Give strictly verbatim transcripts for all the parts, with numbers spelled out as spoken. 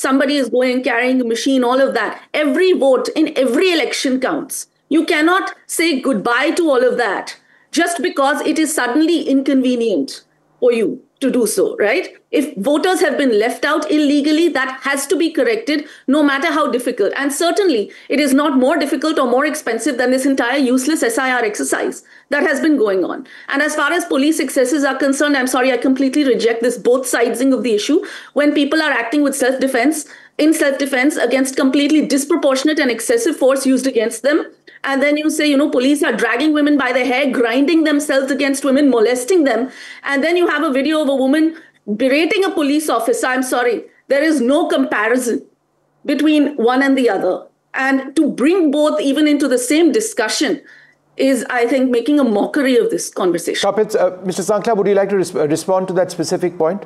somebody is going, carrying a machine, all of that. Every vote in every election counts. You cannot say goodbye to all of that just because it is suddenly inconvenient for you to do so, right? If voters have been left out illegally, that has to be corrected, no matter how difficult. And certainly, it is not more difficult or more expensive than this entire useless S I R exercise that has been going on. And as far as police excesses are concerned, I'm sorry, I completely reject this both sidesing of the issue. When people are acting with self-defense, in self-defense against completely disproportionate and excessive force used against them, and then you say, you know, police are dragging women by the hair, grinding themselves against women, molesting them. And then you have a video of a woman berating a police officer. I'm sorry, there is no comparison between one and the other. And to bring both even into the same discussion is, I think, making a mockery of this conversation. Kapil, uh, Mister Sankla, would you like to res respond to that specific point?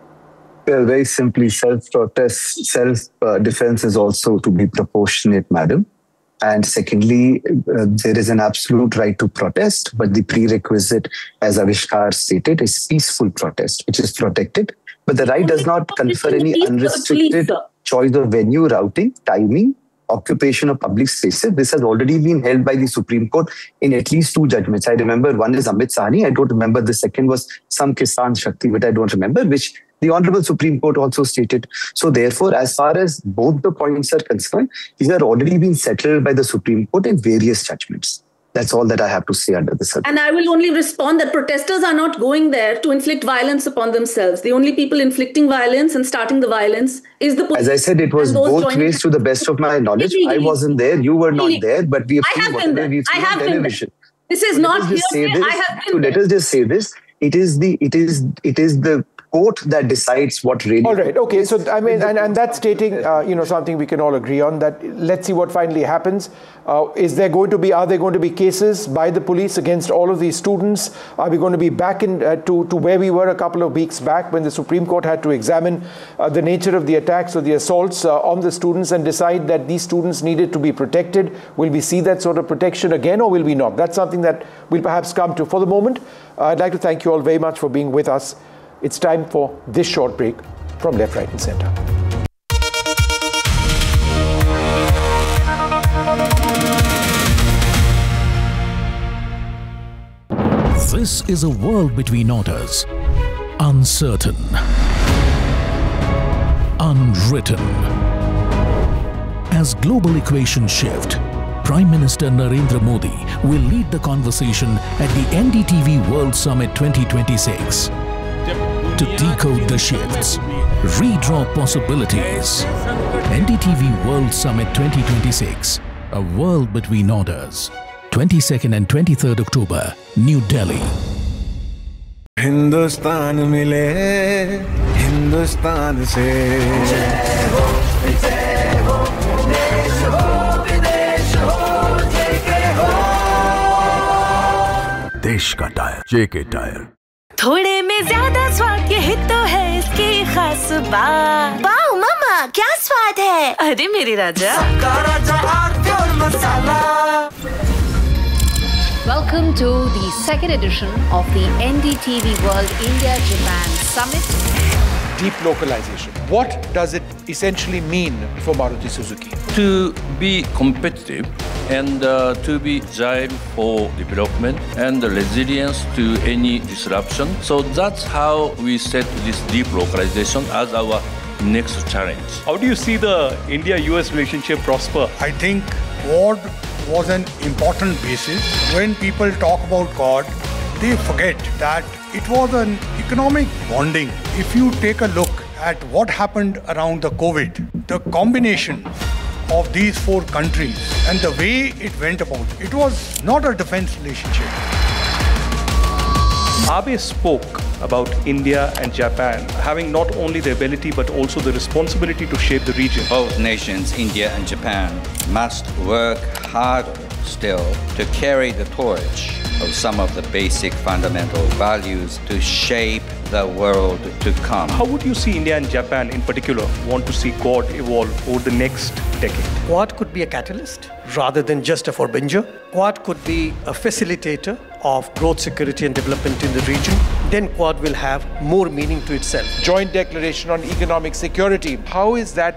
Well, very simply, self-protest, self-defense is also to be proportionate, madam. And secondly, uh, there is an absolute right to protest, but the prerequisite, as Avishkar stated, is peaceful protest, which is protected. But the right does not confer any unrestricted choice of venue, routing, timing, occupation of public spaces. This has already been held by the Supreme Court in at least two judgments. I remember one is Amit Sahni. I don't remember the second was some Kisan Shakti, but I don't remember, which the Honorable Supreme Court also stated. So therefore, as far as both the points are concerned, these are already been settled by the Supreme Court in various judgments. That's all that I have to say under the subject. And I will only respond that protesters are not going there to inflict violence upon themselves. The only people inflicting violence and starting the violence is the police. As I said, it was both ways to the best of my knowledge. I wasn't there, you were not there, but we have seen whatever we've seen on television. This is not hearsay. I have been So let us just say this. It is the, it is, it is the court that decides what really. All right. Okay. So I mean, and, and that's stating, uh, you know, something we can all agree on. That let's see what finally happens. Uh, is there going to be? Are there going to be cases by the police against all of these students? Are we going to be back in uh, to to where we were a couple of weeks back when the Supreme Court had to examine uh, the nature of the attacks or the assaults uh, on the students and decide that these students needed to be protected? Will we see that sort of protection again, or will we not? That's something that we'll perhaps come to. For the moment, uh, I'd like to thank you all very much for being with us. It's time for this short break from Left, Right and Center. This is a world between orders, uncertain, unwritten. As global equations shift, Prime Minister Narendra Modi will lead the conversation at the N D T V World Summit twenty twenty-six. To decode the shifts, redraw possibilities. N D T V World Summit twenty twenty-six, a world between orders. twenty-second and twenty-third October, New Delhi. Hindustan mile, Hindustan se. Jai ho, jai ho, desh ho, videsh ho, J K ho. Desh ka tire, J K tire. थोड़े में ज्यादा स्वाद ये ही तो है इसकी खास बात। वाओ मामा, क्या स्वाद है? अरे मेरे राजा। Welcome to the second edition of the N D T V World India-Japan Summit. Deep localization. What does it essentially mean for Maruti Suzuki? To be competitive and uh, to be agile for development and the resilience to any disruption. So that's how we set this deep localization as our next challenge. How do you see the India U S relationship prosper? I think Quad was an important basis. When people talk about Quad, they forget that it was an economic bonding. If you take a look at what happened around the COVID, the combination of these four countries and the way it went about, it was not a defense relationship. Abe spoke about India and Japan having not only the ability but also the responsibility to shape the region. Both nations, India and Japan, must work hard still to carry the torch of some of the basic fundamental values to shape the world to come. How would you see India and Japan in particular want to see Quad evolve over the next decade? Quad could be a catalyst rather than just a forbinger. Quad could be a facilitator of growth, security and development in the region. Then Quad will have more meaning to itself. Joint Declaration on Economic Security. How is that